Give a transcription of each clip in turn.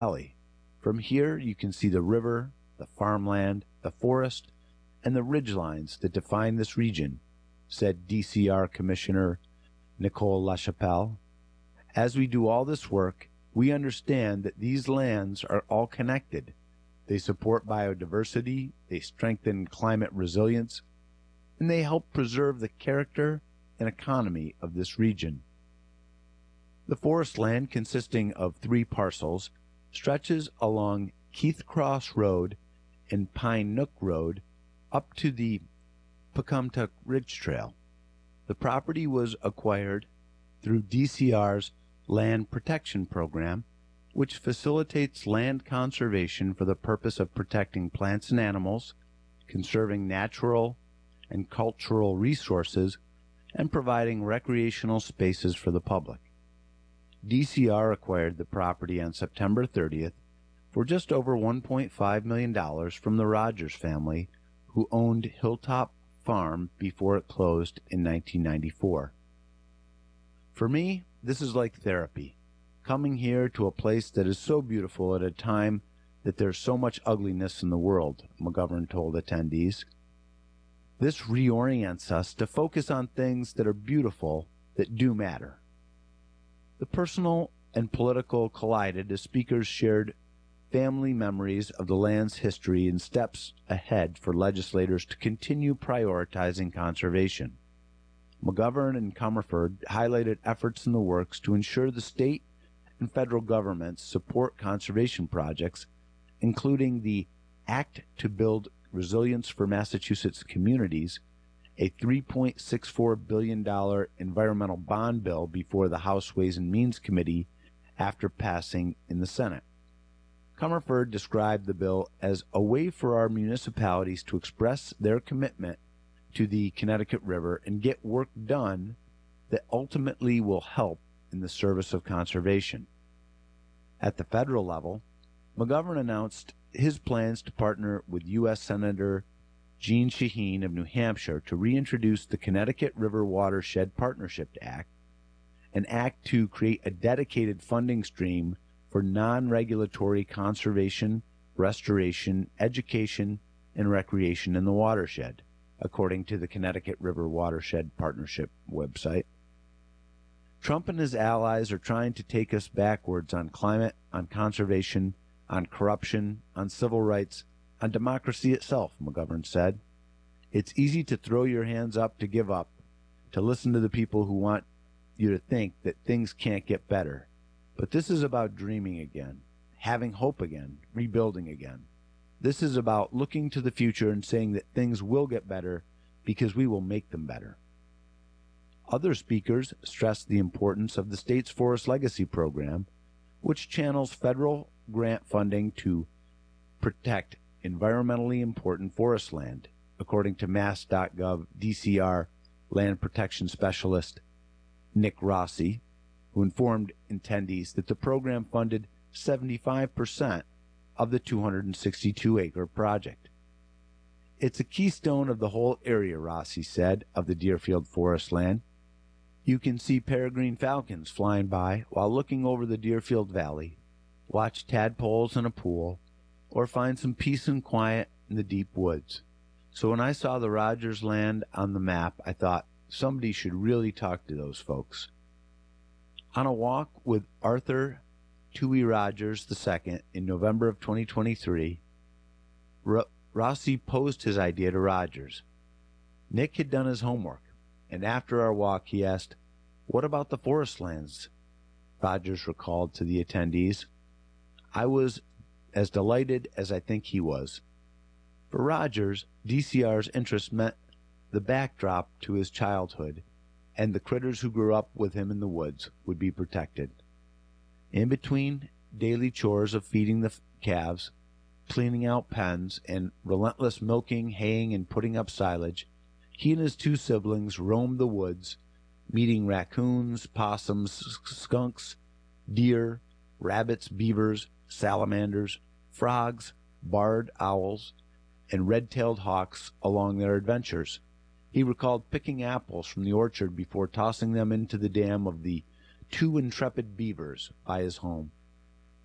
Valley. From here, you can see the river, the farmland, the forest, and the ridgelines that define this region, said DCR Commissioner Nicole LaChapelle. As we do all this work, we understand that these lands are all connected. They support biodiversity, they strengthen climate resilience, and they help preserve the character and economy of this region. The forest land, consisting of 3 parcels, stretches along Keith Cross Road and Pine Nook Road up to the Pecumtuck Ridge Trail. The property was acquired through DCR's Land Protection Program, which facilitates land conservation for the purpose of protecting plants and animals, conserving natural and cultural resources, and providing recreational spaces for the public. DCR acquired the property on September 30th for just over $1.5 million from the Rogers family, who owned Hilltop Farm before it closed in 1994. For me, this is like therapy, coming here to a place that is so beautiful at a time that there's so much ugliness in the world, McGovern told attendees. This reorients us to focus on things that are beautiful, that do matter. The personal and political collided as speakers shared family memories of the land's history and steps ahead for legislators to continue prioritizing conservation. McGovern and Comerford highlighted efforts in the works to ensure the state and federal governments support conservation projects, including the Act to Build Resilience for Massachusetts Communities, a $3.64 billion environmental bond bill before the House Ways and Means Committee after passing in the Senate. Comerford described the bill as a way for our municipalities to express their commitment to the Connecticut River and get work done that ultimately will help in the service of conservation. At the federal level, McGovern announced his plans to partner with U.S. Senator Jeanne Shaheen of New Hampshire to reintroduce the Connecticut River Watershed Partnership Act, an act to create a dedicated funding stream for non-regulatory conservation, restoration, education, and recreation in the watershed, according to the Connecticut River Watershed Partnership website. Trump and his allies are trying to take us backwards on climate, on conservation, on corruption, on civil rights, on democracy itself, McGovern said. It's easy to throw your hands up, to give up, to listen to the people who want you to think that things can't get better. But this is about dreaming again, having hope again, rebuilding again. This is about looking to the future and saying that things will get better because we will make them better. Other speakers stressed the importance of the state's Forest Legacy Program, which channels federal grant funding to protect environmentally important forest land, according to Mass.gov DCR land protection specialist Nick Rossi, who informed attendees that the program funded 75% of the 262-acre project. It's a keystone of the whole area, Rossi said, of the Deerfield forest land. You can see peregrine falcons flying by while looking over the Deerfield Valley, watch tadpoles in a pool, or find some peace and quiet in the deep woods. So when I saw the Rogers land on the map, I thought somebody should really talk to those folks. On a walk with Arthur Toohey Rogers II in November of 2023, Rossi posed his idea to Rogers. Nick had done his homework, and after our walk he asked, "What about the forest lands?" Rogers recalled to the attendees, "I was as delighted as I think he was." For Rogers, DCR's interest meant the backdrop to his childhood, and the critters who grew up with him in the woods would be protected. In between daily chores of feeding the calves, cleaning out pens, and relentless milking, haying, and putting up silage, he and his 2 siblings roamed the woods, meeting raccoons, possums, skunks, deer, rabbits, beavers, salamanders, frogs, barred owls, and red-tailed hawks along their adventures. He recalled picking apples from the orchard before tossing them into the dam of the 2 intrepid beavers by his home.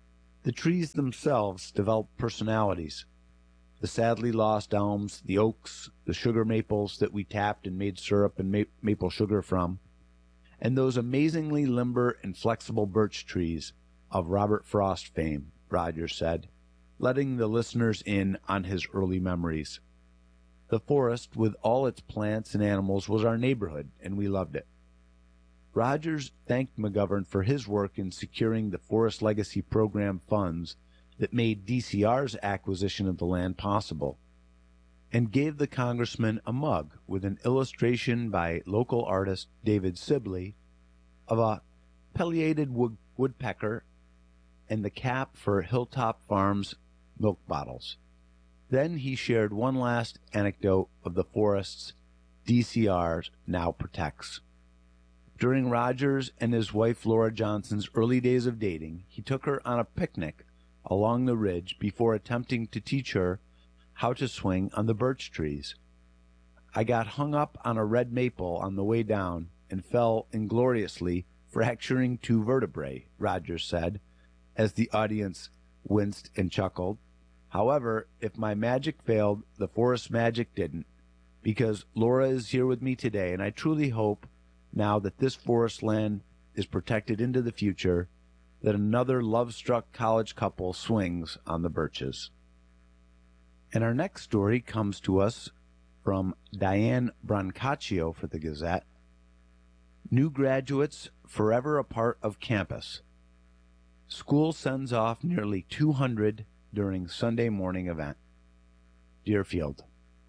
The trees themselves developed personalities. The sadly lost elms, the oaks, the sugar maples that we tapped and made syrup and maple sugar from, and those amazingly limber and flexible birch trees of Robert Frost fame, Rogers said, letting the listeners in on his early memories. The forest, with all its plants and animals, was our neighborhood, and we loved it. Rogers thanked McGovern for his work in securing the Forest Legacy Program funds that made DCR's acquisition of the land possible, and gave the congressman a mug with an illustration by local artist David Sibley of a pileated woodpecker and the cap for Hilltop Farms milk bottles. Then he shared one last anecdote of the forests DCR now protects. During Rogers and his wife Laura Johnson's early days of dating, he took her on a picnic along the ridge before attempting to teach her how to swing on the birch trees. I got hung up on a red maple on the way down and fell ingloriously, fracturing 2 vertebrae, Rogers said, as the audience winced and chuckled. However, if my magic failed, the forest magic didn't, because Laura is here with me today, and I truly hope, now that this forest land is protected into the future, that another love-struck college couple swings on the birches. And our next story comes to us from Diane Brancaccio for the Gazette. New graduates forever a part of campus. School sends off nearly 200 during Sunday morning event. Deerfield.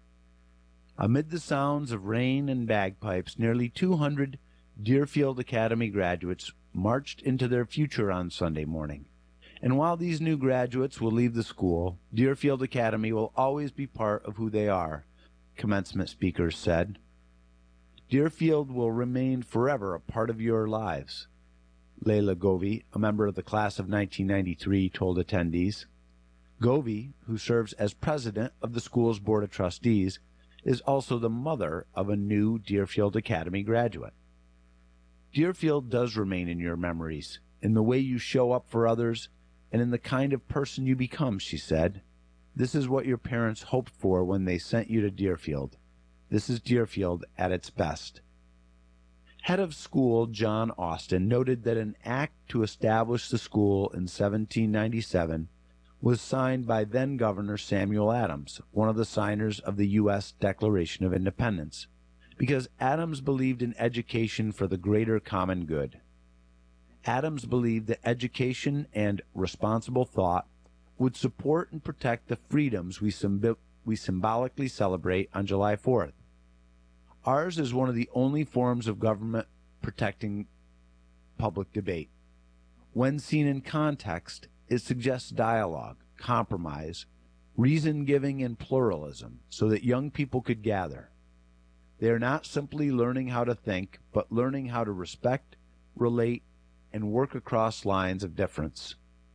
Amid the sounds of rain and bagpipes, nearly 200 Deerfield Academy graduates marched into their future on Sunday morning. And while these new graduates will leave the school, Deerfield Academy will always be part of who they are, commencement speakers said. Deerfield will remain forever a part of your lives, Leila Govey, a member of the class of 1993, told attendees. Govey, who serves as president of the school's board of trustees, is also the mother of a new Deerfield Academy graduate. Deerfield does remain in your memories, in the way you show up for others, and in the kind of person you become, she said. This is what your parents hoped for when they sent you to Deerfield. This is Deerfield at its best. Head of school John Austin noted that an act to establish the school in 1797 was signed by then-Governor Samuel Adams, one of the signers of the U.S. Declaration of Independence, because Adams believed in education for the greater common good. Adams believed that education and responsible thought would support and protect the freedoms we symbolically celebrate on July 4th. Ours is one of the only forms of government protecting public debate. When seen in context, it suggests dialogue, compromise, reason-giving, and pluralism so that young people could gather. They are not simply learning how to think, but learning how to respect, relate, and work across lines of difference.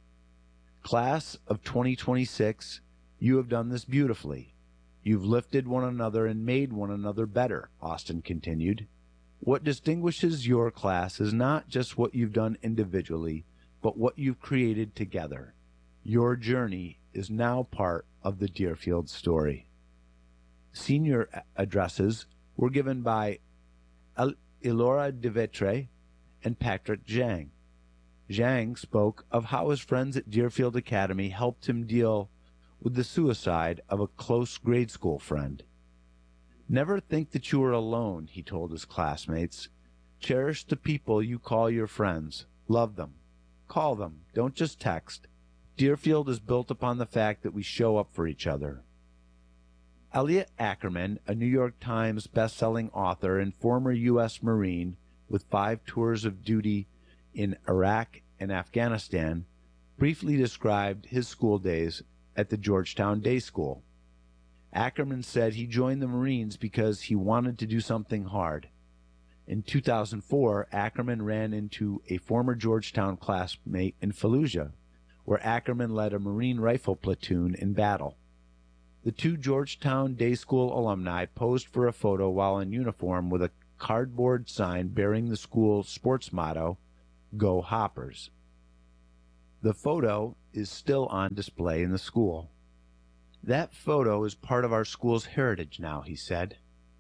Class of 2026, you have done this beautifully. You've lifted one another and made one another better, Austin continued. What distinguishes your class is not just what you've done individually, but what you've created together. Your journey is now part of the Deerfield story. Senior addresses were given by Elora DeVitre and Patrick Zhang. Zhang spoke of how his friends at Deerfield Academy helped him deal with the suicide of a close grade school friend. Never think that you are alone, he told his classmates. Cherish the people you call your friends. Love them. Call them. Don't just text. Deerfield is built upon the fact that we show up for each other. Elliot Ackerman, a New York Times best-selling author and former U.S. Marine with 5 tours of duty in Iraq and Afghanistan, briefly described his school days at the Georgetown Day School. Ackerman said he joined the Marines because he wanted to do something hard. In 2004, Ackerman ran into a former Georgetown classmate in Fallujah, where Ackerman led a Marine rifle platoon in battle. The 2 Georgetown Day School alumni posed for a photo while in uniform with a cardboard sign bearing the school's sports motto, Go Hoppers. The photo is still on display in the school. That photo is part of our school's heritage now, he said.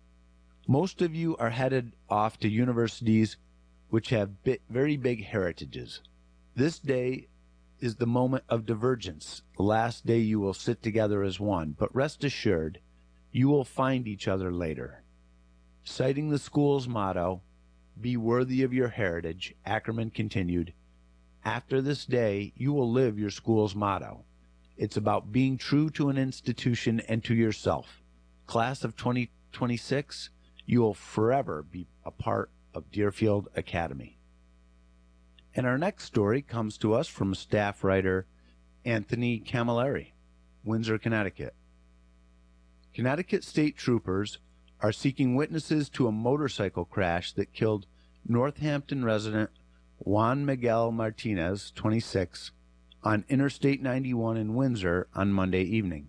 Most of you are headed off to universities which have very big heritages. This day is the moment of divergence, the last day you will sit together as one, but rest assured, you will find each other later. Citing the school's motto, "Be worthy of your heritage," Ackerman continued, "After this day, you will live your school's motto. It's about being true to an institution and to yourself. Class of 2026, you will forever be a part of Deerfield Academy." And our next story comes to us from staff writer Anthony Camilleri, Windsor, Connecticut. Connecticut state troopers are seeking witnesses to a motorcycle crash that killed Northampton resident Juan Miguel Martinez, 26, on Interstate 91 in Windsor on Monday evening.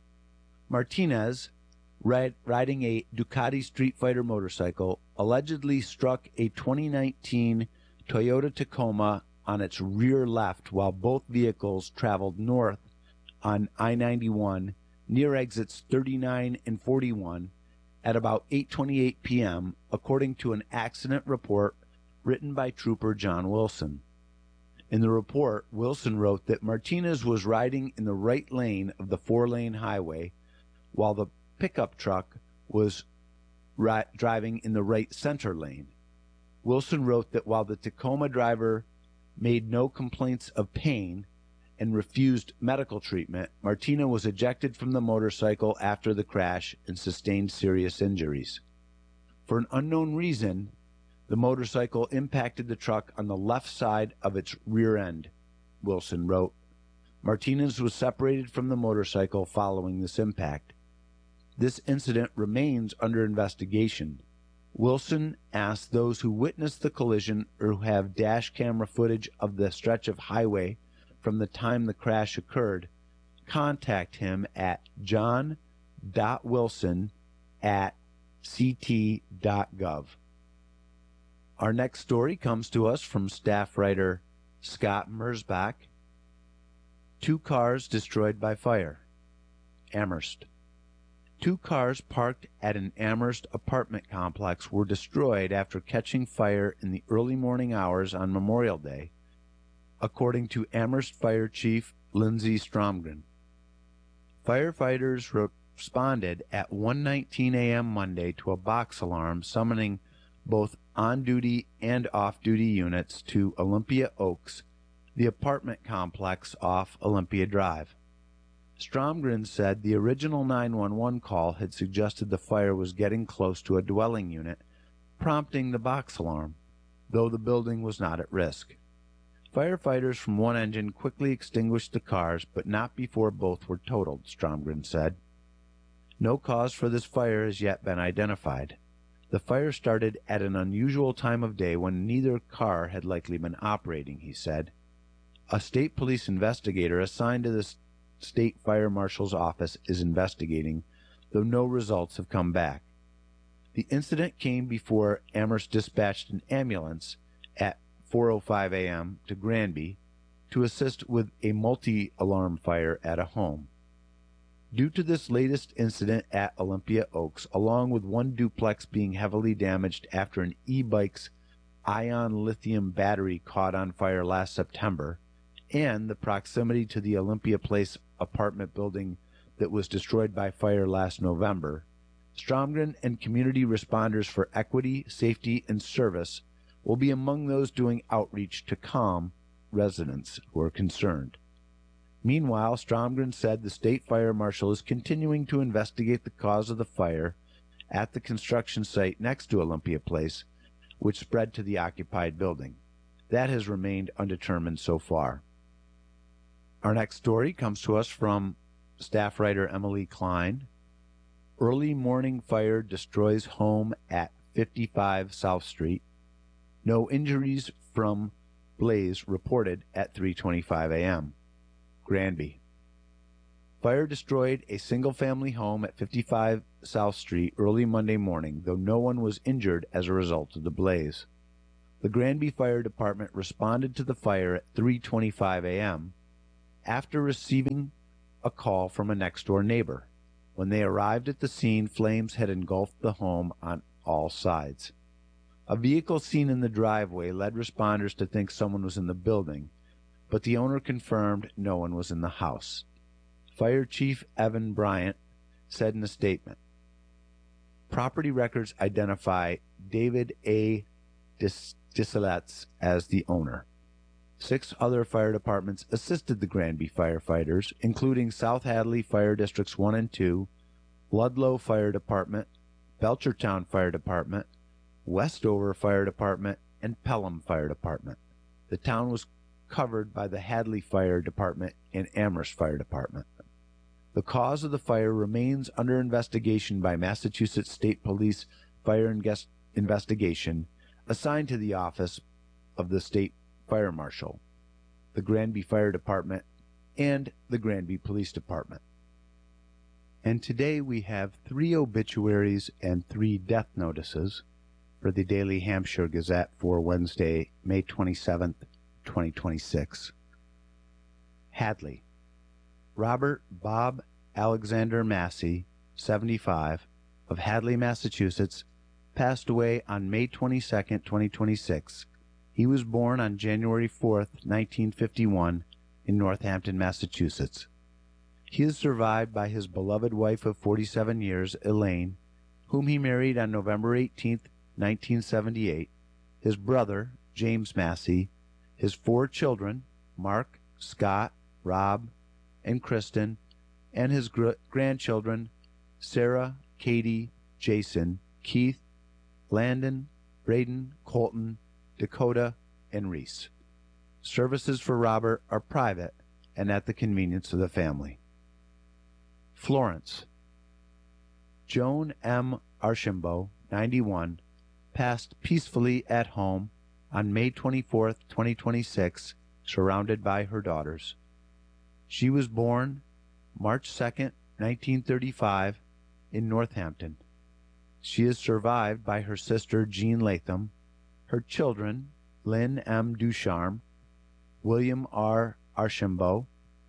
Martinez, riding a Ducati Street Fighter motorcycle, allegedly struck a 2019 Toyota Tacoma on its rear left while both vehicles traveled north on I-91 near exits 39 and 41 at about 8:28 p.m., according to an accident report written by Trooper John Wilson. In the report, Wilson wrote that Martinez was riding in the right lane of the four-lane highway while the pickup truck was driving in the right center lane. Wilson wrote that while the Tacoma driver made no complaints of pain and refused medical treatment, Martinez was ejected from the motorcycle after the crash and sustained serious injuries. For an unknown reason, the motorcycle impacted the truck on the left side of its rear end, Wilson wrote. Martinez was separated from the motorcycle following this impact. This incident remains under investigation. Wilson asked those who witnessed the collision or who have dash camera footage of the stretch of highway from the time the crash occurred, contact him at john.wilson@ct.gov. Our next story comes to us from staff writer Scott Merzbach. 2 cars destroyed by fire. Amherst. 2 cars parked at an Amherst apartment complex were destroyed after catching fire in the early morning hours on Memorial Day, according to Amherst Fire Chief Lindsey Stromgren. Firefighters responded at 1:19 a.m. Monday to a box alarm summoning both on-duty and off-duty units to Olympia Oaks, the apartment complex off Olympia Drive. Stromgren said the original 911 call had suggested the fire was getting close to a dwelling unit, prompting the box alarm, though the building was not at risk. Firefighters from one engine quickly extinguished the cars, but not before both were totaled, Stromgren said. No cause for this fire has yet been identified. The fire started at an unusual time of day when neither car had likely been operating, he said. A state police investigator assigned to the State Fire Marshal's office is investigating, though no results have come back. The incident came before Amherst dispatched an ambulance at 4:05 a.m. to Granby to assist with a multi-alarm fire at a home. Due to this latest incident at Olympia Oaks, along with one duplex being heavily damaged after an e-bike's ion lithium battery caught on fire last September, and the proximity to the Olympia Place apartment building that was destroyed by fire last November, Stromgren and community responders for equity, safety, and service will be among those doing outreach to calm residents who are concerned. Meanwhile, Stromgren said the state fire marshal is continuing to investigate the cause of the fire at the construction site next to Olympia Place, which spread to the occupied building. That has remained undetermined so far. Our next story comes to us from staff writer Emily Klein. Early morning fire destroys home at 55 South Street. No injuries from blaze reported at 3:25 a.m. Granby. Fire destroyed a single-family home at 55 South Street early Monday morning, though no one was injured as a result of the blaze. The Granby Fire Department responded to the fire at 3:25 a.m. after receiving a call from a next-door neighbor. When they arrived at the scene, flames had engulfed the home on all sides. A vehicle seen in the driveway led responders to think someone was in the building, but the owner confirmed no one was in the house. Fire Chief Evan Bryant said in a statement, "Property records identify David A. Disselets as the owner." 6 other fire departments assisted the Granby firefighters, including South Hadley Fire Districts 1 and 2, Ludlow Fire Department, Belchertown Fire Department, Westover Fire Department, and Pelham Fire Department. The town was covered by the Hadley Fire Department and Amherst Fire Department. The cause of the fire remains under investigation by Massachusetts State Police Fire Investigation, assigned to the office of the State Fire Marshal, the Granby Fire Department, and the Granby Police Department. And today we have 3 obituaries and 3 death notices for the Daily Hampshire Gazette for Wednesday, May 27th, 2026. Hadley. Robert Bob Alexander Massey, 75, of Hadley, Massachusetts, passed away on May 22nd, 2026. He was born on January 4th, 1951, in Northampton, Massachusetts. He is survived by his beloved wife of 47 years, Elaine, whom he married on November 18th, 1978, his brother, James Massey, his 4 children, Mark, Scott, Rob, and Kristen, and his grandchildren, Sarah, Katie, Jason, Keith, Landon, Braden, Colton, Dakota, and Reese. Services for Robert are private and at the convenience of the family. Florence. Joan M. Archambault, 91, passed peacefully at home on May 24th, 2026, surrounded by her daughters. She was born March 2nd, 1935, in Northampton. She is survived by her sister Jean Latham, her children Lynn M. Ducharme, William R. Archambault,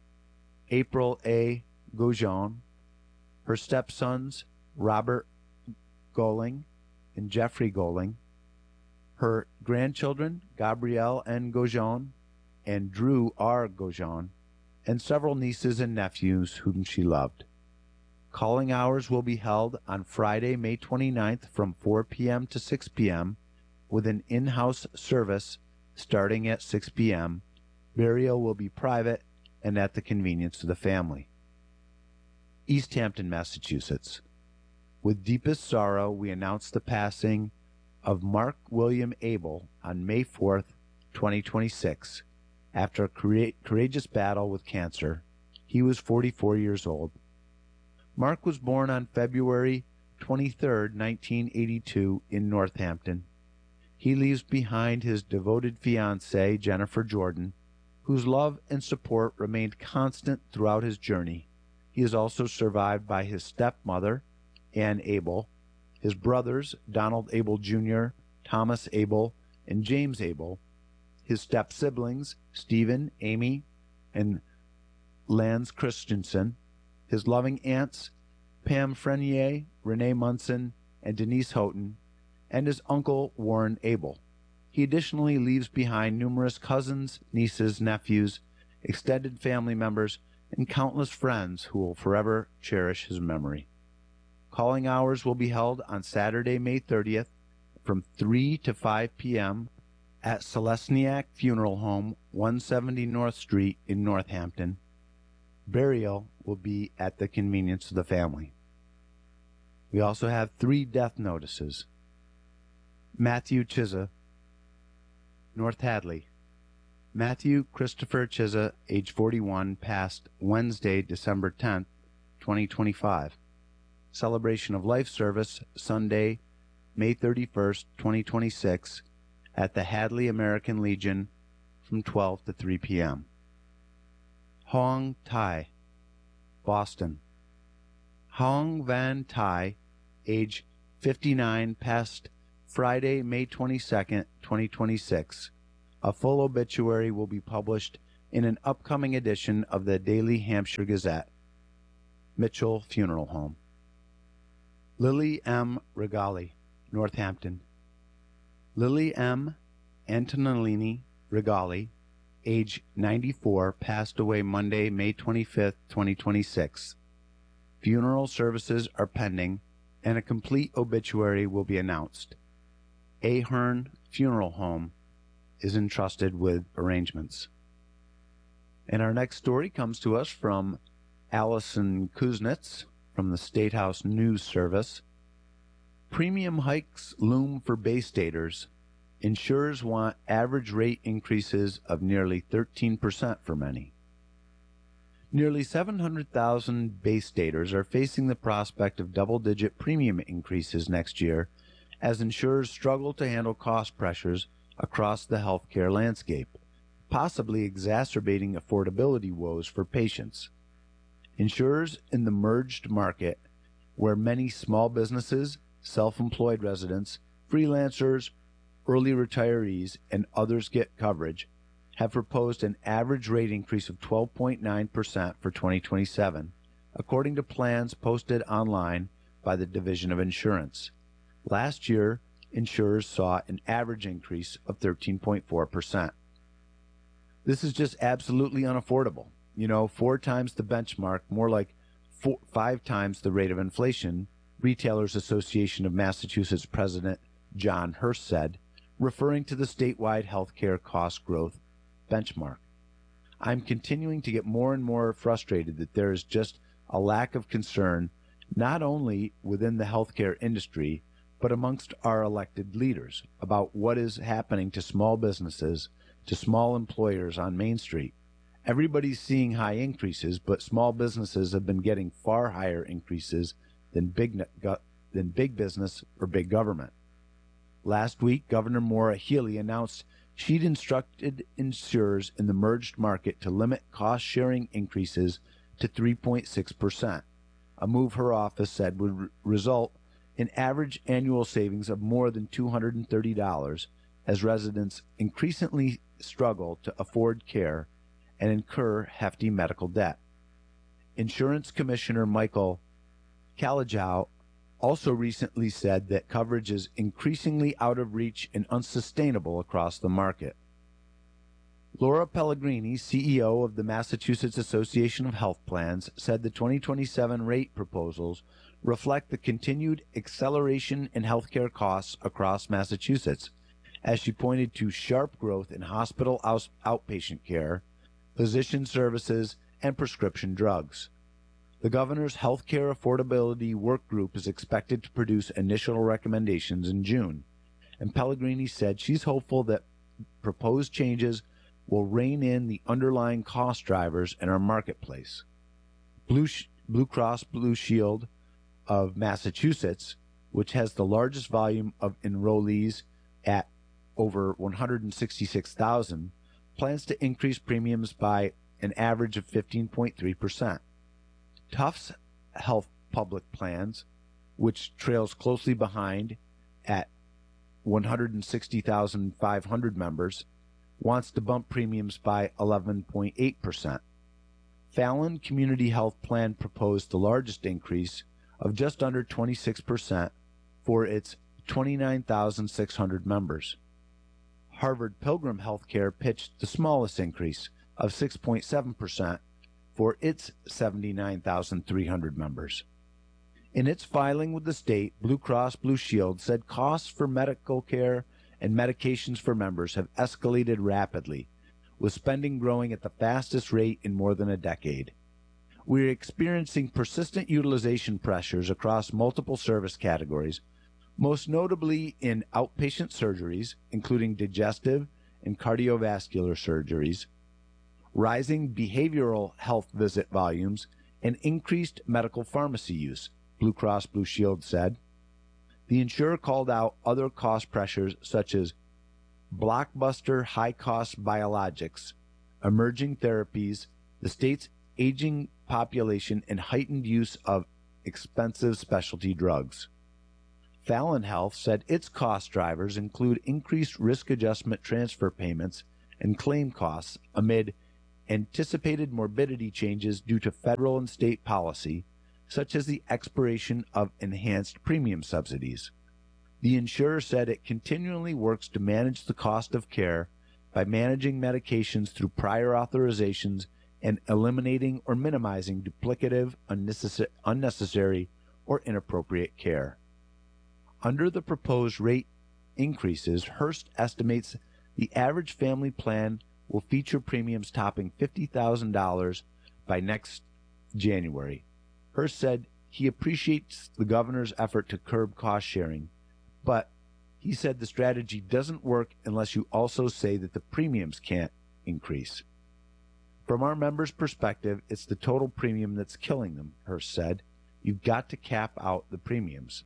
April A. Gaujon, her stepsons Robert Goling and Jeffrey Goling, her grandchildren Gabrielle N. Gaujon and Drew R. Gaujon, and several nieces and nephews whom she loved. Calling hours will be held on Friday, May 29th from 4 p.m. to 6 p.m. with an in-house service starting at 6 p.m. Burial will be private and at the convenience of the family. East Hampton, Massachusetts. With deepest sorrow, we announce the passing of Mark William Abel on May 4th, 2026, after a courageous battle with cancer. He was 44 years old. Mark was born on February 23, 1982, in Northampton. He leaves behind his devoted fiancée, Jennifer Jordan, whose love and support remained constant throughout his journey. He is also survived by his stepmother, Ann Abel, his brothers, Donald Abel Jr., Thomas Abel, and James Abel, his step-siblings, Stephen, Amy, and Lance Christensen, his loving aunts, Pam Frenier, Renee Munson, and Denise Houghton, and his uncle, Warren Abel. He additionally leaves behind numerous cousins, nieces, nephews, extended family members, and countless friends who will forever cherish his memory. Calling hours will be held on Saturday, May 30th from 3 to 5 p.m. at Selesniak Funeral Home, 170 North Street in Northampton. Burial will be at the convenience of the family. We also have 3 death notices. Matthew Chizza, North Hadley. Matthew Christopher Chizza, age 41, passed Wednesday, December 10th, 2025. Celebration of Life service, Sunday, May 31st, 2026, at the Hadley American Legion from 12 to 3 p.m. Hong Tai, Boston. Hong Van Tai, age 59, passed Friday, May 22nd, 2026, a full obituary will be published in an upcoming edition of the Daily Hampshire Gazette. Mitchell Funeral Home. Lily M. Regali, Northampton. Lily M. Antonellini Regali, age 94, passed away Monday, May 25th, 2026. Funeral services are pending, and a complete obituary will be announced. Ahern Funeral Home is entrusted with arrangements. And our next story comes to us from Allison Kuznets from the State House News Service. Premium hikes loom for Bay Staters. Insurers want average rate increases of nearly 13% for many. Nearly 700,000 Bay Staters are facing the prospect of double-digit premium increases next year as insurers struggle to handle cost pressures across the healthcare landscape, possibly exacerbating affordability woes for patients. Insurers in the merged market, where many small businesses, self-employed residents, freelancers, early retirees, and others get coverage, have proposed an average rate increase of 12.9% for 2027, according to plans posted online by the Division of Insurance. Last year, insurers saw an average increase of 13.4%. This is just absolutely unaffordable. 4 times the benchmark, more like 5 times the rate of inflation, Retailers Association of Massachusetts President John Hurst said, referring to the statewide healthcare cost growth benchmark. I'm continuing to get more and more frustrated that there is just a lack of concern not only within the healthcare industry, but amongst our elected leaders about what is happening to small businesses, to small employers on Main Street. Everybody's seeing high increases, but small businesses have been getting far higher increases than big business or big government. Last week, Governor Maura Healey announced she'd instructed insurers in the merged market to limit cost-sharing increases to 3.6%, a move her office said would result in average annual savings of more than $230 as residents increasingly struggle to afford care and incur hefty medical debt. Insurance Commissioner Michael Caligiao also recently said that coverage is increasingly out of reach and unsustainable across the market. Laura Pellegrini, CEO of the Massachusetts Association of Health Plans, said the 2027 rate proposals reflect the continued acceleration in healthcare costs across Massachusetts, as she pointed to sharp growth in hospital outpatient care, physician services, and prescription drugs. The governor's healthcare affordability work group is expected to produce initial recommendations in June, and Pellegrini said she's hopeful that proposed changes will rein in the underlying cost drivers in our marketplace. Blue Cross Blue Shield of Massachusetts, which has the largest volume of enrollees at over 166,000, plans to increase premiums by an average of 15.3%. Tufts Health Public Plans, which trails closely behind at 160,500 members, wants to bump premiums by 11.8%. Fallon Community Health Plan proposed the largest increase of just under 26% for its 29,600 members. Harvard Pilgrim Healthcare pitched the smallest increase of 6.7% for its 79,300 members. In its filing with the state, Blue Cross Blue Shield said costs for medical care and medications for members have escalated rapidly, with spending growing at the fastest rate in more than a decade. We're experiencing persistent utilization pressures across multiple service categories, most notably in outpatient surgeries, including digestive and cardiovascular surgeries, rising behavioral health visit volumes, and increased medical pharmacy use, Blue Cross Blue Shield said. The insurer called out other cost pressures such as blockbuster high-cost biologics, emerging therapies, the state's aging population, and heightened use of expensive specialty drugs. Fallon Health said its cost drivers include increased risk adjustment transfer payments and claim costs amid anticipated morbidity changes due to federal and state policy, such as the expiration of enhanced premium subsidies. The insurer said it continually works to manage the cost of care by managing medications through prior authorizations and eliminating or minimizing duplicative, unnecessary, or inappropriate care. Under the proposed rate increases, Hearst estimates the average family plan will feature premiums topping $50,000 by next January. Hearst said he appreciates the governor's effort to curb cost sharing, but he said the strategy doesn't work unless you also say that the premiums can't increase. From our members' perspective, it's the total premium that's killing them, Hearst said. You've got to cap out the premiums.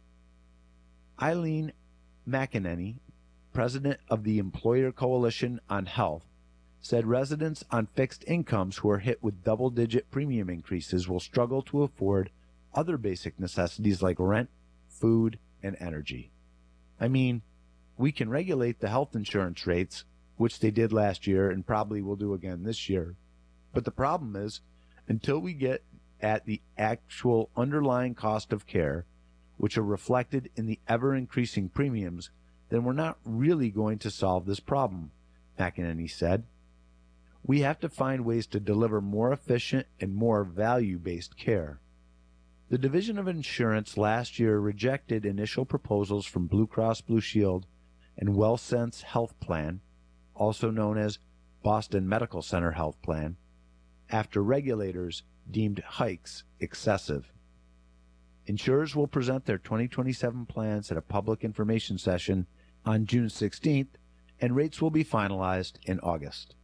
Eileen McEnany, president of the Employer Coalition on Health, said residents on fixed incomes who are hit with double-digit premium increases will struggle to afford other basic necessities like rent, food, and energy. I mean, we can regulate the health insurance rates, which they did last year and probably will do again this year. But the problem is, until we get at the actual underlying cost of care, which are reflected in the ever-increasing premiums, then we're not really going to solve this problem, McEnany said. We have to find ways to deliver more efficient and more value-based care. The Division of Insurance last year rejected initial proposals from Blue Cross Blue Shield and WellSense Health Plan, also known as Boston Medical Center Health Plan, after regulators deemed hikes excessive. Insurers will present their 2027 plans at a public information session on June 16th, and rates will be finalized in August.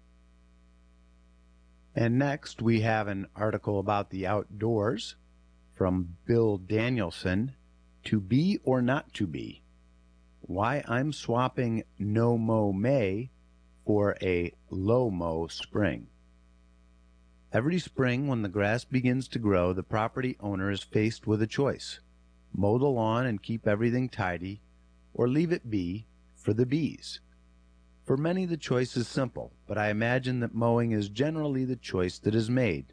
And next, we have an article about the outdoors from Bill Danielson, To Be or Not to Be, Why I'm Swapping No-Mow May for a Low-Mow Spring. Every spring, when the grass begins to grow, the property owner is faced with a choice: mow the lawn and keep everything tidy, or leave it be for the bees. For many, the choice is simple, but I imagine that mowing is generally the choice that is made.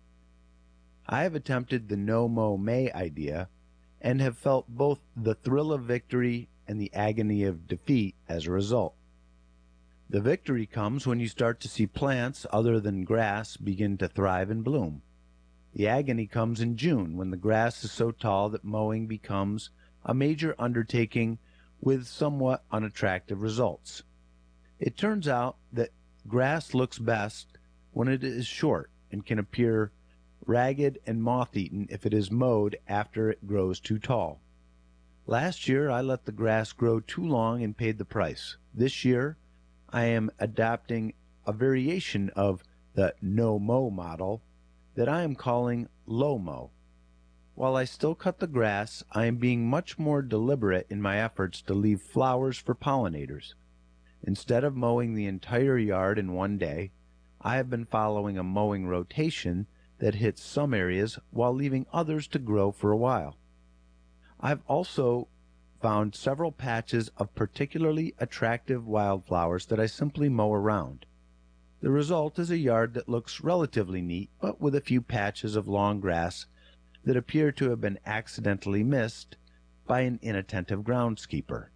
I have attempted the no-mow May idea and have felt both the thrill of victory and the agony of defeat as a result. The victory comes when you start to see plants other than grass begin to thrive and bloom. The agony comes in June, when the grass is so tall that mowing becomes a major undertaking with somewhat unattractive results. It turns out that grass looks best when it is short and can appear ragged and moth-eaten if it is mowed after it grows too tall. Last year, I let the grass grow too long and paid the price. This year, I am adopting a variation of the no-mow model that I am calling low-mow. While I still cut the grass, I am being much more deliberate in my efforts to leave flowers for pollinators. Instead of mowing the entire yard in one day, I have been following a mowing rotation that hits some areas while leaving others to grow for a while. I've also found several patches of particularly attractive wildflowers that I simply mow around. The result is a yard that looks relatively neat, but with a few patches of long grass that appear to have been accidentally missed by an inattentive groundskeeper.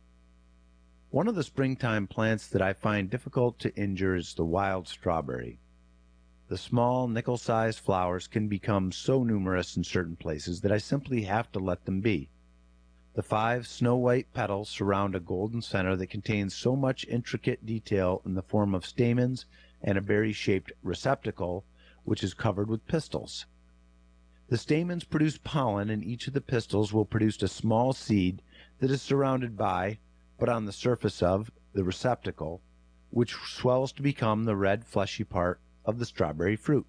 One of the springtime plants that I find difficult to injure is the wild strawberry. The small, nickel-sized flowers can become so numerous in certain places that I simply have to let them be. The 5 snow-white petals surround a golden center that contains so much intricate detail in the form of stamens and a berry-shaped receptacle, which is covered with pistils. The stamens produce pollen, and each of the pistils will produce a small seed that is surrounded by, but on the surface of, the receptacle, which swells to become the red fleshy part of the strawberry fruit.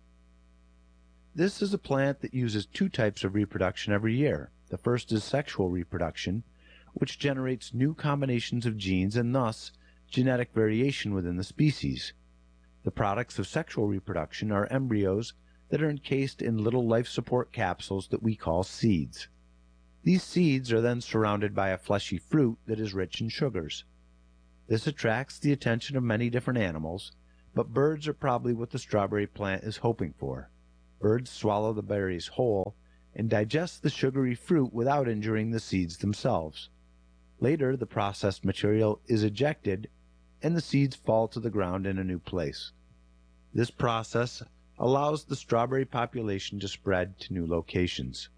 This is a plant that uses 2 types of reproduction every year. The first is sexual reproduction, which generates new combinations of genes and thus genetic variation within the species. The products of sexual reproduction are embryos that are encased in little life support capsules that we call seeds. These seeds are then surrounded by a fleshy fruit that is rich in sugars. This attracts the attention of many different animals, but birds are probably what the strawberry plant is hoping for. Birds swallow the berries whole and digest the sugary fruit without injuring the seeds themselves. Later, the processed material is ejected and the seeds fall to the ground in a new place. This process allows the strawberry population to spread to new locations.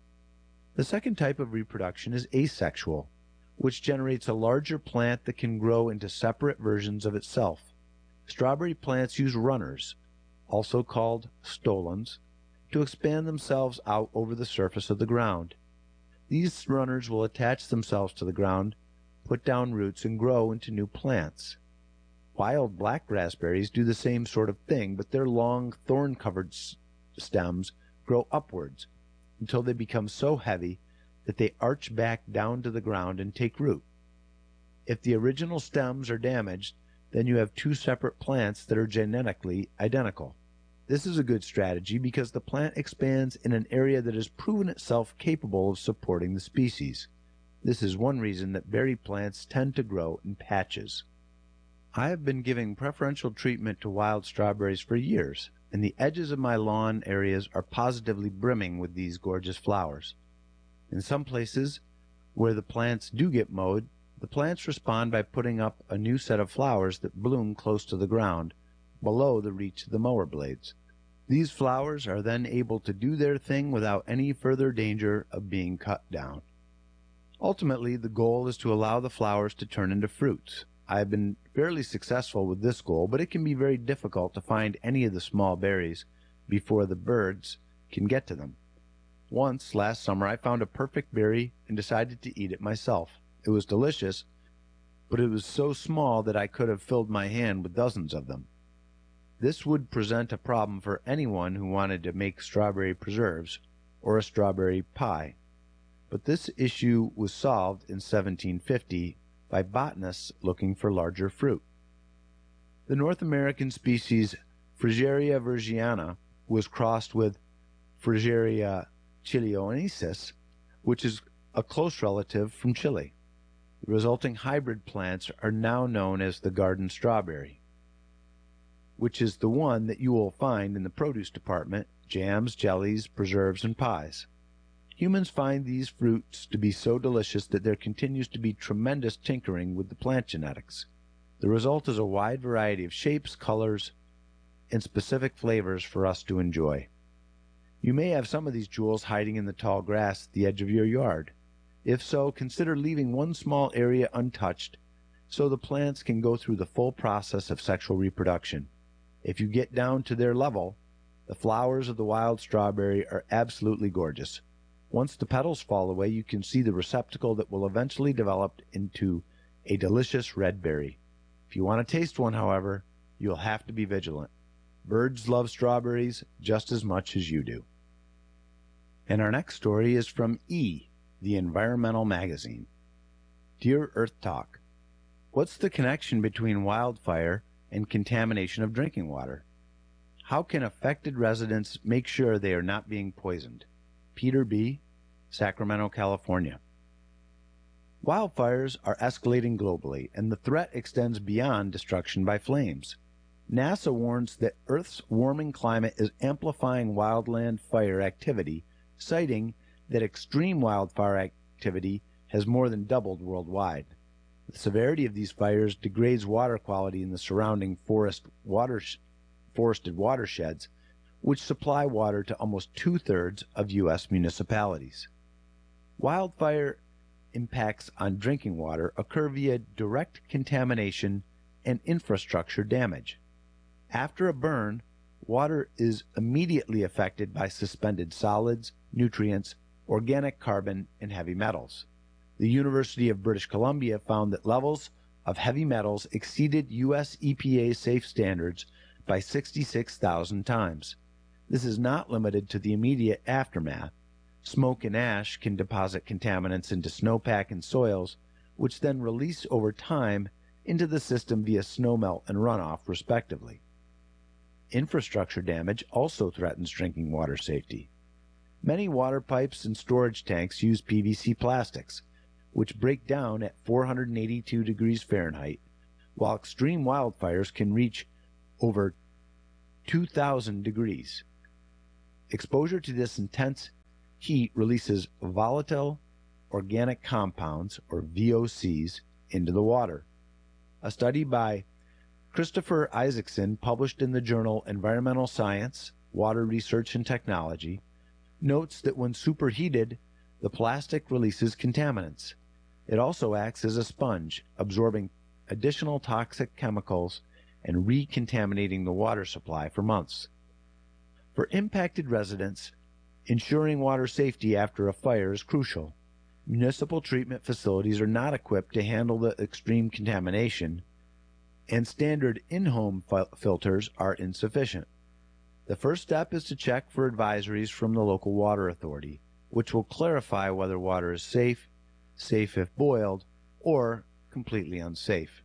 The second type of reproduction is asexual, which generates a larger plant that can grow into separate versions of itself. Strawberry plants use runners, also called stolons, to expand themselves out over the surface of the ground. These runners will attach themselves to the ground, put down roots, and grow into new plants. Wild black raspberries do the same sort of thing, but their long, thorn-covered stems grow upwards until they become so heavy that they arch back down to the ground and take root. If the original stems are damaged, then you have two separate plants that are genetically identical. This is a good strategy because the plant expands in an area that has proven itself capable of supporting the species. This is one reason that berry plants tend to grow in patches. I have been giving preferential treatment to wild strawberries for years, and the edges of my lawn areas are positively brimming with these gorgeous flowers. In some places where the plants do get mowed, the plants respond by putting up a new set of flowers that bloom close to the ground, below the reach of the mower blades. These flowers are then able to do their thing without any further danger of being cut down. Ultimately, the goal is to allow the flowers to turn into fruits. I have been fairly successful with this goal, but it can be very difficult to find any of the small berries before the birds can get to them. Once, last summer, I found a perfect berry and decided to eat it myself. It was delicious, but it was so small that I could have filled my hand with dozens of them. This would present a problem for anyone who wanted to make strawberry preserves or a strawberry pie. But this issue was solved in 1750 by botanists looking for larger fruit. The North American species Fragaria virgiana was crossed with Fragaria chileonensis, which is a close relative from Chile. The resulting hybrid plants are now known as the garden strawberry, which is the one that you will find in the produce department, jams, jellies, preserves, and pies. Humans find these fruits to be so delicious that there continues to be tremendous tinkering with the plant genetics. The result is a wide variety of shapes, colors, and specific flavors for us to enjoy. You may have some of these jewels hiding in the tall grass at the edge of your yard. If so, consider leaving one small area untouched so the plants can go through the full process of sexual reproduction. If you get down to their level, the flowers of the wild strawberry are absolutely gorgeous. Once the petals fall away, you can see the receptacle that will eventually develop into a delicious red berry. If you want to taste one, however, you'll have to be vigilant. Birds love strawberries just as much as you do. And our next story is from E, the environmental magazine. Dear Earth Talk, what's the connection between wildfire and contamination of drinking water? How can affected residents make sure they are not being poisoned? Peter B., Sacramento, California. Wildfires are escalating globally, and the threat extends beyond destruction by flames. NASA warns that Earth's warming climate is amplifying wildland fire activity, citing that extreme wildfire activity has more than doubled worldwide. The severity of these fires degrades water quality in the surrounding forested watersheds, which supply water to almost two-thirds of U.S. municipalities. Wildfire impacts on drinking water occur via direct contamination and infrastructure damage. After a burn, water is immediately affected by suspended solids, nutrients, organic carbon, and heavy metals. The University of British Columbia found that levels of heavy metals exceeded U.S. EPA safe standards by 66,000 times. This is not limited to the immediate aftermath. Smoke and ash can deposit contaminants into snowpack and soils, which then release over time into the system via snowmelt and runoff, respectively. Infrastructure damage also threatens drinking water safety. Many water pipes and storage tanks use PVC plastics, which break down at 482 degrees Fahrenheit, while extreme wildfires can reach over 2,000 degrees. Exposure to this intense heat releases volatile organic compounds, or VOCs, into the water. A study by Christopher Isaacson, published in the journal Environmental Science, Water Research and Technology, notes that when superheated, the plastic releases contaminants. It also acts as a sponge, absorbing additional toxic chemicals and recontaminating the water supply for months. For impacted residents, ensuring water safety after a fire is crucial. Municipal treatment facilities are not equipped to handle the extreme contamination, and standard in-home filters are insufficient. The first step is to check for advisories from the local water authority, which will clarify whether water is safe, safe if boiled, or completely unsafe.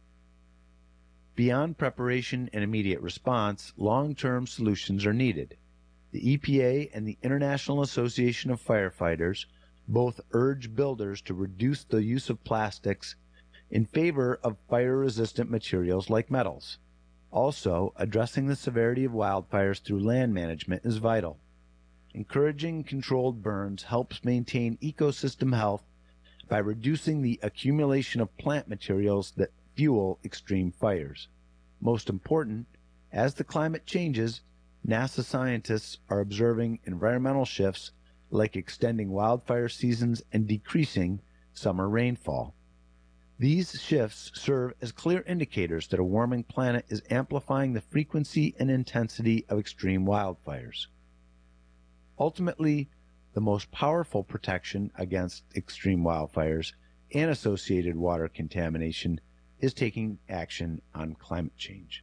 Beyond preparation and immediate response, long-term solutions are needed. The EPA and the International Association of Firefighters both urge builders to reduce the use of plastics in favor of fire-resistant materials like metals. Also, addressing the severity of wildfires through land management is vital. Encouraging controlled burns helps maintain ecosystem health by reducing the accumulation of plant materials that fuel extreme fires. Most important, as the climate changes, NASA scientists are observing environmental shifts like extending wildfire seasons and decreasing summer rainfall. These shifts serve as clear indicators that a warming planet is amplifying the frequency and intensity of extreme wildfires. Ultimately, the most powerful protection against extreme wildfires and associated water contamination is taking action on climate change.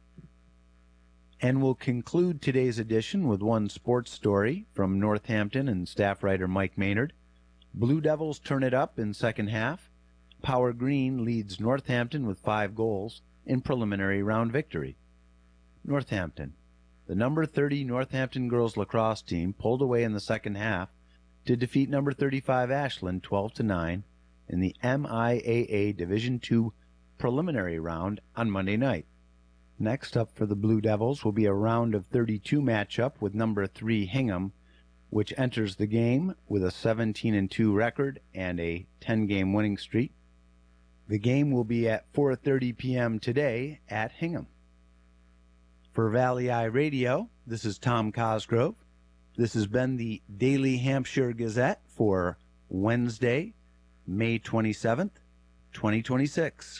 And we'll conclude today's edition with one sports story from Northampton and staff writer Mike Maynard. Blue Devils turn it up in second half. Power Green leads Northampton with 5 goals in preliminary round victory. Northampton. The number 30 Northampton girls lacrosse team pulled away in the second half to defeat number 35 Ashland 12-9 in the MIAA Division II preliminary round on Monday night. Next up for the Blue Devils will be a round of 32 matchup with number 3 Hingham, which enters the game with a 17-2 record and a 10-game winning streak. The game will be at 4:30 p.m. today at Hingham. For Valley Eye Radio, this is Tom Cosgrove. This has been the Daily Hampshire Gazette for Wednesday, May 27th, 2026.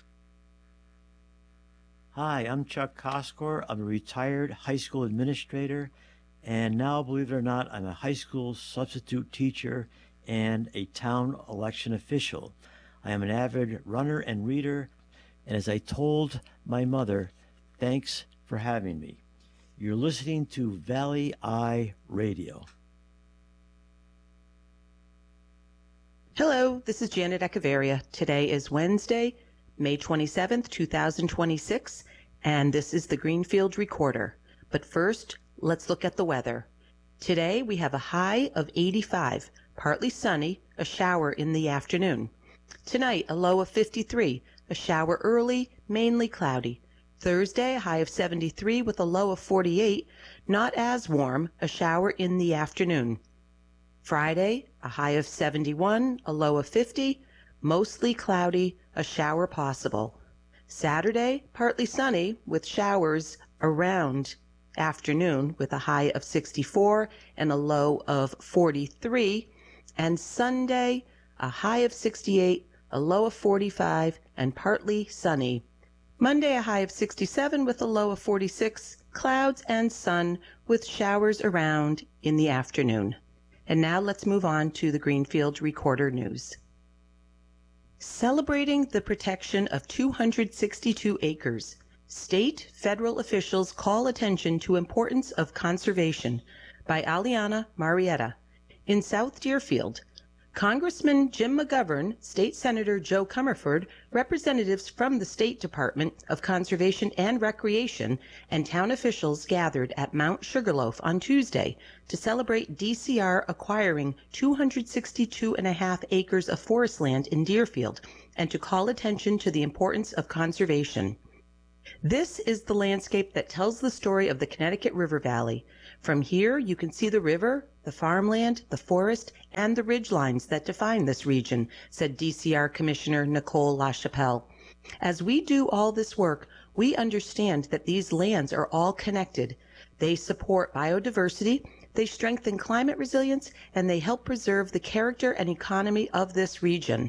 Hi, I'm Chuck Koskor. I'm a retired high school administrator, and now, believe it or not, I'm a high school substitute teacher and a town election official. I am an avid runner and reader, and as I told my mother, thanks for having me. You're listening to Valley Eye Radio. Hello, this is Janet Echevarria. Today is Wednesday, May 27th, 2026, and this is the Greenfield Recorder. But first, let's look at the weather. Today we have a high of 85, partly sunny, a shower in the afternoon. Tonight, a low of 53, a shower early, mainly cloudy. Thursday, a high of 73 with a low of 48, not as warm, a shower in the afternoon. Friday, a high of 71, a low of 50, mostly cloudy, a shower possible. Saturday, partly sunny with showers around afternoon with a high of 64 and a low of 43. And Sunday, a high of 68, a low of 45, and partly sunny. Monday, a high of 67 with a low of 46, clouds and sun with showers around in the afternoon. And now let's move on to the Greenfield Recorder News. Celebrating the protection of 262 acres, state, federal officials call attention to importance of conservation by Aliana Marietta. In South Deerfield, Congressman Jim McGovern, State Senator Joe Comerford, representatives from the State Department of Conservation and Recreation, and town officials gathered at Mount Sugarloaf on Tuesday to celebrate DCR acquiring 262.5 acres of forest land in Deerfield and to call attention to the importance of conservation. This is the landscape that tells the story of the Connecticut River Valley. From here, you can see the river, the farmland, the forest, and the ridgelines that define this region, said DCR Commissioner Nicole LaChapelle. As we do all this work, we understand that these lands are all connected. They support biodiversity, they strengthen climate resilience, and they help preserve the character and economy of this region.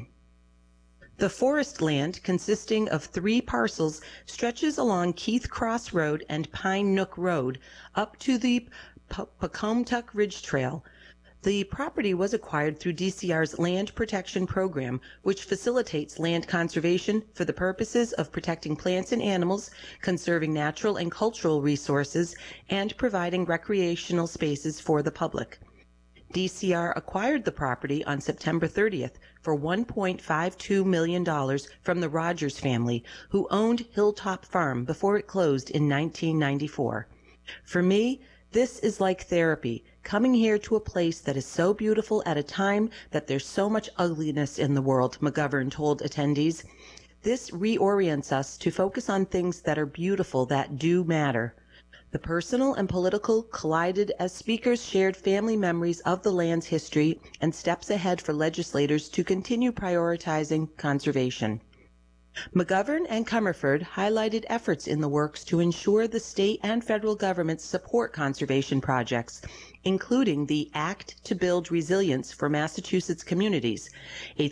The forest land, consisting of 3 parcels, stretches along Keith Cross Road and Pine Nook Road up to the Pocumtuck Ridge Trail. The property was acquired through DCR's Land Protection Program, which facilitates land conservation for the purposes of protecting plants and animals, conserving natural and cultural resources, and providing recreational spaces for the public. DCR acquired the property on September 30th for $1.52 million from the Rogers family, who owned Hilltop Farm before it closed in 1994. For me, this is like therapy, coming here to a place that is so beautiful at a time that there's so much ugliness in the world, McGovern told attendees. This reorients us to focus on things that are beautiful, that do matter. The personal and political collided as speakers shared family memories of the land's history and steps ahead for legislators to continue prioritizing conservation. McGovern and Comerford highlighted efforts in the works to ensure the state and federal governments support conservation projects, including the Act to Build Resilience for Massachusetts Communities, a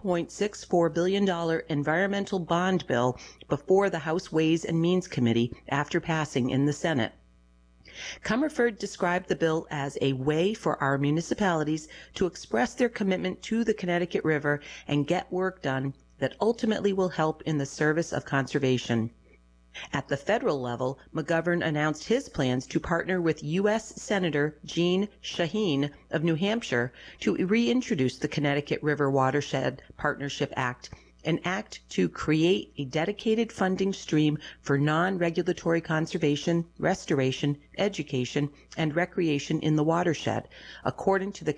$3.64 billion environmental bond bill before the House Ways and Means Committee after passing in the Senate. Comerford described the bill as a way for our municipalities to express their commitment to the Connecticut River and get work done that ultimately will help in the service of conservation. At the federal level, McGovern announced his plans to partner with U.S. Senator Jeanne Shaheen of New Hampshire to reintroduce the Connecticut River Watershed Partnership Act, an act to create a dedicated funding stream for non-regulatory conservation, restoration, education, and recreation in the watershed, according to the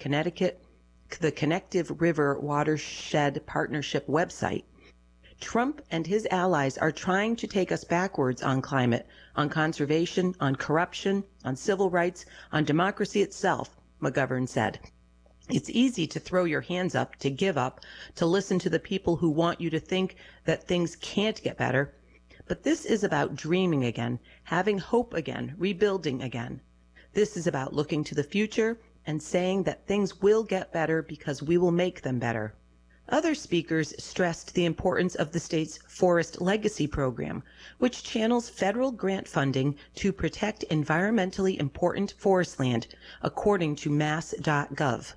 Connective River Watershed Partnership website. Trump and his allies are trying to take us backwards on climate, on conservation, on corruption, on civil rights, on democracy itself, McGovern said. It's easy to throw your hands up, to give up, to listen to the people who want you to think that things can't get better. But this is about dreaming again, having hope again, rebuilding again. This is about looking to the future and saying that things will get better because we will make them better. Other speakers stressed the importance of the state's Forest Legacy Program, which channels federal grant funding to protect environmentally important forest land, according to mass.gov.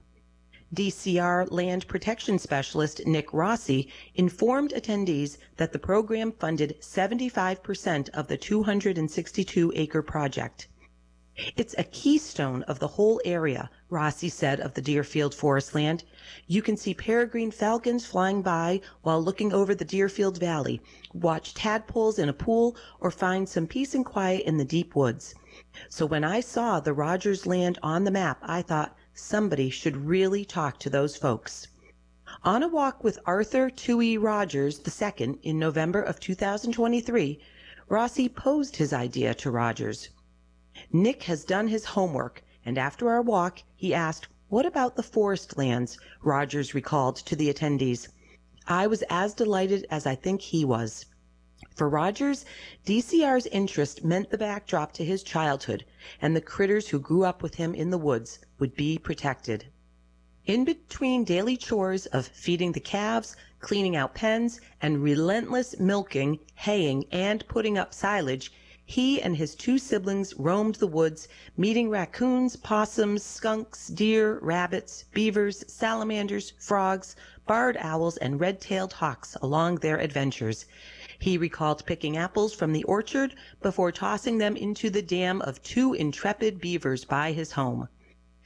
DCR land protection specialist Nick Rossi informed attendees that the program funded 75% of the 262-acre project. It's a keystone of the whole area, Rossi said of the Deerfield forest land. You can see peregrine falcons flying by while looking over the Deerfield Valley, watch tadpoles in a pool, or find some peace and quiet in the deep woods. So when I saw the Rogers land on the map, I thought somebody should really talk to those folks. On a walk with Arthur Toohey Rogers II in November of 2023, Rossi posed his idea to Rogers. Nick has done his homework, and after our walk, he asked, "What about the forest lands?" Rogers recalled to the attendees. I was as delighted as I think he was. For Rogers, DCR's interest meant the backdrop to his childhood, and the critters who grew up with him in the woods would be protected. In between daily chores of feeding the calves, cleaning out pens, and relentless milking, haying, and putting up silage, he and his 2 siblings roamed the woods, meeting raccoons, possums, skunks, deer, rabbits, beavers, salamanders, frogs, barred owls, and red-tailed hawks along their adventures. He recalled picking apples from the orchard before tossing them into the dam of 2 intrepid beavers by his home.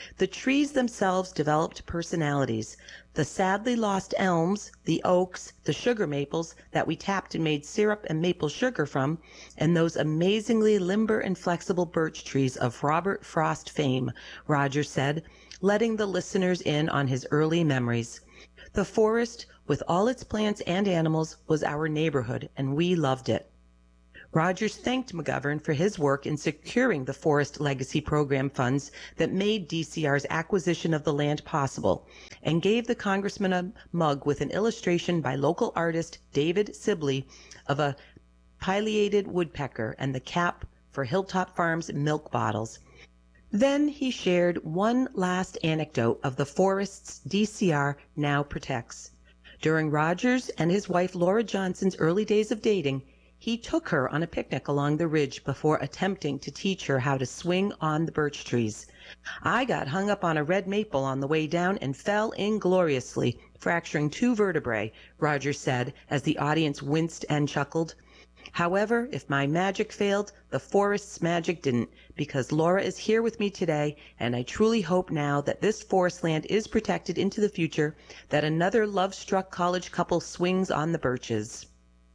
The trees themselves developed personalities. The sadly lost elms, the oaks, the sugar maples that we tapped and made syrup and maple sugar from, and those amazingly limber and flexible birch trees of Robert Frost fame, Roger said, letting the listeners in on his early memories. The forest, with all its plants and animals, was our neighborhood, and we loved it. Rogers thanked McGovern for his work in securing the Forest Legacy Program funds that made DCR's acquisition of the land possible, and gave the congressman a mug with an illustration by local artist David Sibley of a pileated woodpecker and the cap for Hilltop Farms milk bottles. Then he shared one last anecdote of the forests DCR now protects. During Rogers and his wife Laura Johnson's early days of dating, he took her on a picnic along the ridge before attempting to teach her how to swing on the birch trees. I got hung up on a red maple on the way down and fell ingloriously, fracturing 2 vertebrae, Roger said as the audience winced and chuckled. However, if my magic failed, the forest's magic didn't, because Laura is here with me today, and I truly hope now that this forest land is protected into the future, that another love-struck college couple swings on the birches.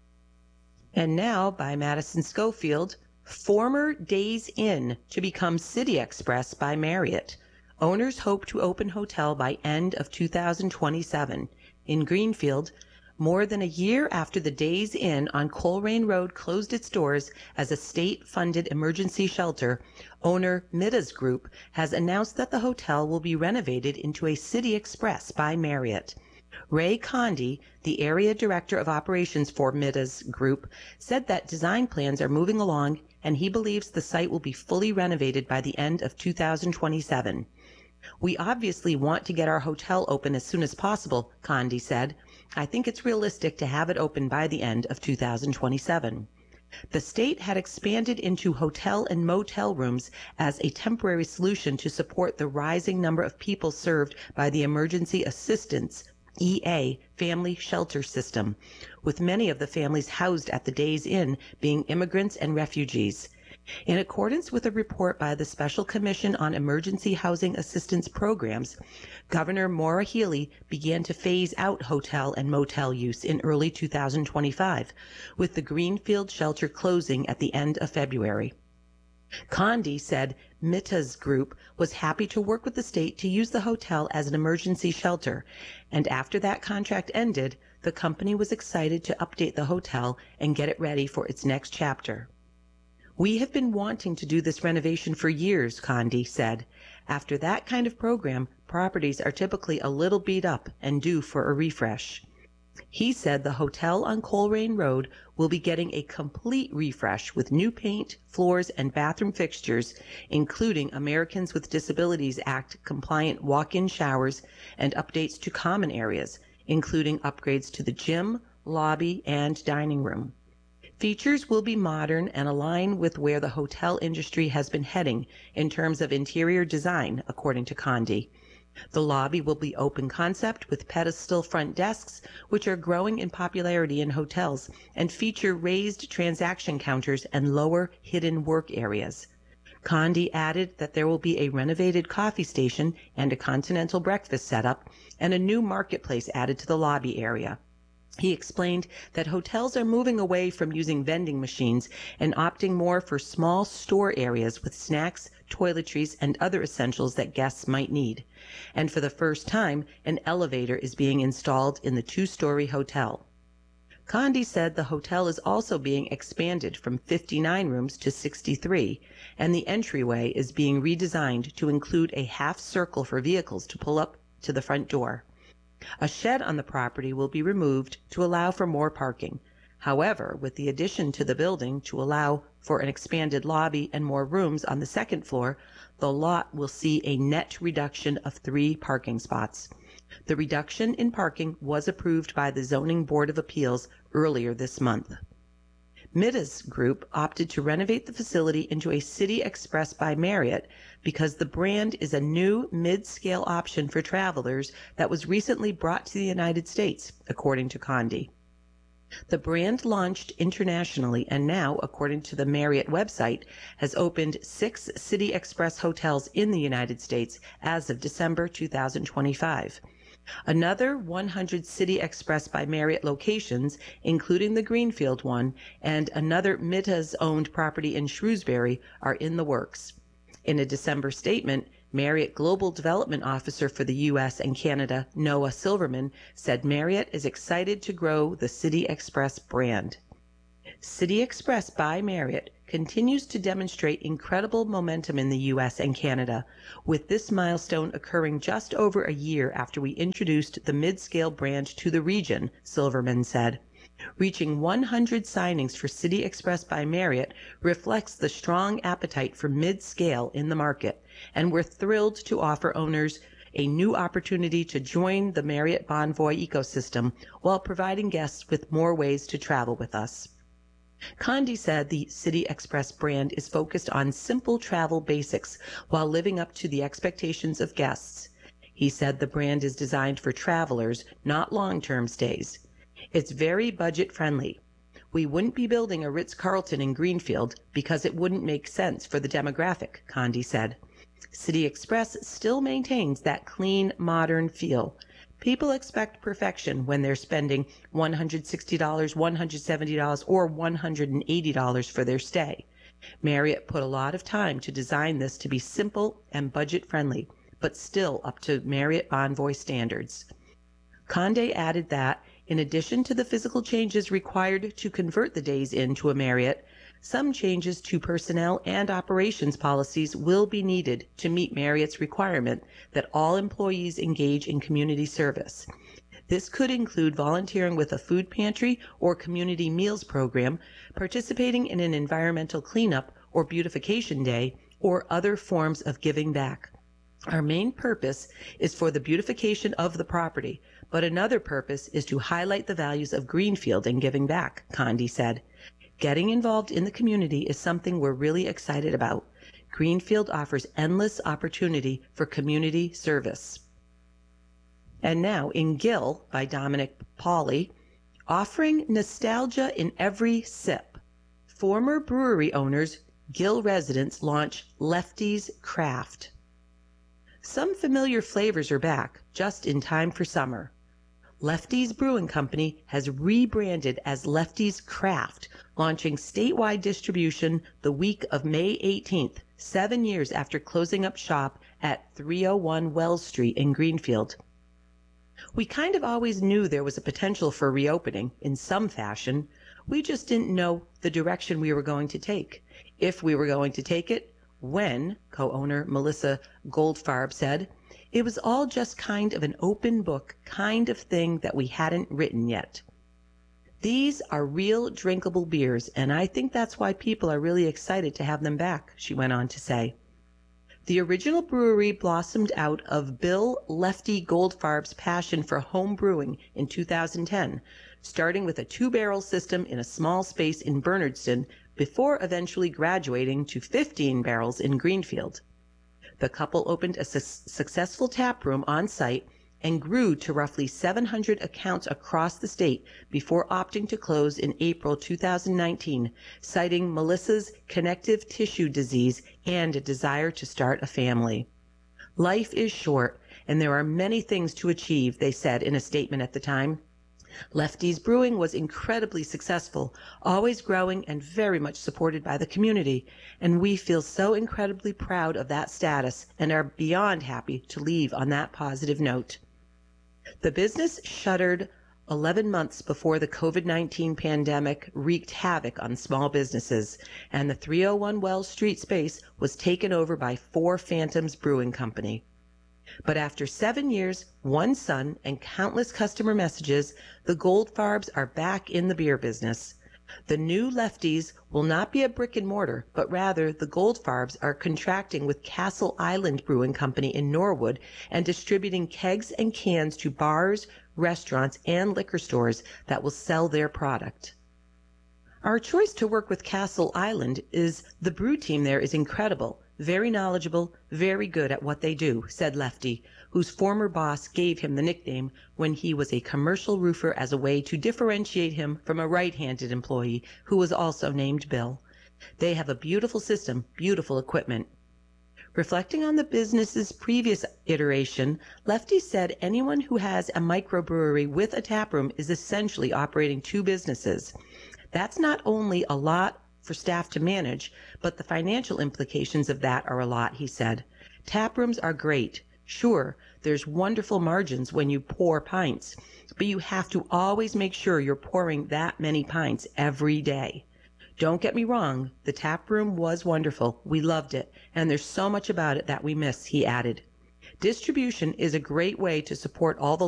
And now, by Madison Schofield, former Days Inn to become City Express by Marriott. Owners hope to open hotel by end of 2027. In Greenfield, more than a year after the Days Inn on Coleraine Road closed its doors as a state-funded emergency shelter, owner Midas Group has announced that the hotel will be renovated into a City Express by Marriott. Ray Condi, the area director of operations for Midas Group, said that design plans are moving along and he believes the site will be fully renovated by the end of 2027. We obviously want to get our hotel open as soon as possible, Condi said. I think it's realistic to have it open by the end of 2027. The state had expanded into hotel and motel rooms as a temporary solution to support the rising number of people served by the Emergency Assistance EA family shelter system, with many of the families housed at the Days Inn being immigrants and refugees. In accordance with a report by the Special Commission on Emergency Housing Assistance Programs, Governor Maura Healey began to phase out hotel and motel use in early 2025, with the Greenfield shelter closing at the end of February. Condi said Mitas Group was happy to work with the state to use the hotel as an emergency shelter, and after that contract ended, the company was excited to update the hotel and get it ready for its next chapter. We have been wanting to do this renovation for years, Condi said. After that kind of program, properties are typically a little beat up and due for a refresh. He said the hotel on Coleraine Road will be getting a complete refresh with new paint, floors, and bathroom fixtures, including Americans with Disabilities Act compliant walk-in showers and updates to common areas, including upgrades to the gym, lobby, and dining room. Features will be modern and align with where the hotel industry has been heading in terms of interior design, according to Condi. The lobby will be open concept with pedestal front desks, which are growing in popularity in hotels, and feature raised transaction counters and lower hidden work areas. Condi added that there will be a renovated coffee station and a continental breakfast setup, and a new marketplace added to the lobby area. He explained that hotels are moving away from using vending machines and opting more for small store areas with snacks, toiletries, and other essentials that guests might need. And for the first time, an elevator is being installed in the 2-story hotel. Condi said the hotel is also being expanded from 59 rooms to 63, and the entryway is being redesigned to include a half circle for vehicles to pull up to the front door. A shed on the property will be removed to allow for more parking. However, with the addition to the building to allow for an expanded lobby and more rooms on the second floor, the lot will see a net reduction of 3 parking spots. The reduction in parking was approved by the Zoning Board of Appeals earlier this month. Midas Group opted to renovate the facility into a City Express by Marriott because the brand is a new mid-scale option for travelers that was recently brought to the United States, according to Condi. The brand launched internationally and now, according to the Marriott website, has opened 6 City Express hotels in the United States as of December 2025. Another 100 City Express by Marriott locations, including the Greenfield one, and another Mitas-owned property in Shrewsbury, are in the works. In a December statement, Marriott Global Development Officer for the U.S. and Canada, Noah Silverman, said Marriott is excited to grow the City Express brand. City Express by Marriott continues to demonstrate incredible momentum in the U.S. and Canada, with this milestone occurring just over a year after we introduced the mid-scale brand to the region, Silverman said. Reaching 100 signings for City Express by Marriott reflects the strong appetite for mid-scale in the market, and we're thrilled to offer owners a new opportunity to join the Marriott Bonvoy ecosystem while providing guests with more ways to travel with us. Condi said the City Express brand is focused on simple travel basics while living up to the expectations of guests. He said the brand is designed for travelers, not long-term stays. It's very budget-friendly. We wouldn't be building a Ritz-Carlton in Greenfield because it wouldn't make sense for the demographic, Condi said. City Express still maintains that clean, modern feel. People expect perfection when they're spending $160, $170, or $180 for their stay. Marriott put a lot of time to design this to be simple and budget-friendly, but still up to Marriott Bonvoy standards. Conde added that, in addition to the physical changes required to convert the Days Inn to a Marriott, some changes to personnel and operations policies will be needed to meet Marriott's requirement that all employees engage in community service. This could include volunteering with a food pantry or community meals program, participating in an environmental cleanup or beautification day, or other forms of giving back. Our main purpose is for the beautification of the property, but another purpose is to highlight the values of Greenfield and giving back, Condi said. Getting involved in the community is something we're really excited about. Greenfield offers endless opportunity for community service. And now, in Gill by Dominic Pauly, offering nostalgia in every sip. Former brewery owners, Gill residents launch Lefty's Craft. Some familiar flavors are back, just in time for summer. Lefty's Brewing Company has rebranded as Lefty's Craft, launching statewide distribution the week of May 18th, 7 years after closing up shop at 301 Wells Street in Greenfield. We kind of always knew there was a potential for reopening in some fashion. We just didn't know the direction we were going to take, if we were going to take it, when, co-owner Melissa Goldfarb said. It was all just kind of an open book kind of thing that we hadn't written yet. These are real drinkable beers, and I think that's why people are really excited to have them back, she went on to say. The original brewery blossomed out of Bill Lefty Goldfarb's passion for home brewing in 2010, starting with a 2-barrel system in a small space in Bernardston before eventually graduating to 15 barrels in Greenfield. The couple opened a successful tap room on site and grew to roughly 700 accounts across the state before opting to close in April 2019, citing Melissa's connective tissue disease and a desire to start a family. Life is short, and there are many things to achieve, they said in a statement at the time. Lefty's Brewing was incredibly successful, always growing and very much supported by the community, and we feel so incredibly proud of that status and are beyond happy to leave on that positive note. The business shuttered 11 months before the COVID-19 pandemic wreaked havoc on small businesses, and the 301 Wells Street space was taken over by Four Phantoms Brewing Company. But after 7 years, 1 son, and countless customer messages, the Goldfarbs are back in the beer business. The new Lefty's will not be a brick and mortar, but rather the Goldfarbs are contracting with Castle Island Brewing Company in Norwood and distributing kegs and cans to bars, restaurants, and liquor stores that will sell their product. Our choice to work with Castle Island is the brew team there is incredible, very knowledgeable, very good at what they do, said Lefty, whose former boss gave him the nickname when he was a commercial roofer as a way to differentiate him from a right-handed employee who was also named Bill. They have a beautiful system, beautiful equipment. Reflecting on the business's previous iteration, Lefty said anyone who has a microbrewery with a taproom is essentially operating two businesses. That's not only a lot for staff to manage, but the financial implications of that are a lot, he said. Taprooms are great. Sure, there's wonderful margins when you pour pints, but you have to always make sure you're pouring that many pints every day. Don't get me wrong, the tap room was wonderful. We loved it, and there's so much about it that we miss, he added. Distribution is a great way to support all the